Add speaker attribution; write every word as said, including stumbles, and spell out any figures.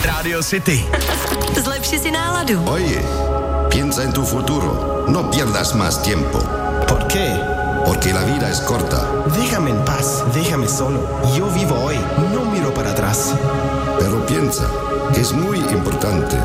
Speaker 1: Radio City.
Speaker 2: Zlepši si náladu.
Speaker 3: Oye, piensa en tu futuro. No pierdas más tiempo.
Speaker 4: ¿Por qué?
Speaker 3: Porque la vida es corta.
Speaker 4: Déjame en paz, déjame solo. Yo vivo hoy, no miro para atrás.
Speaker 3: Pero piensa que es muy importante